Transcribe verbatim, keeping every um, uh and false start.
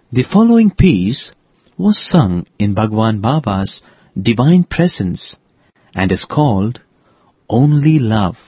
The following piece was sung in Bhagwan Baba's Divine Presence and is called Only Love.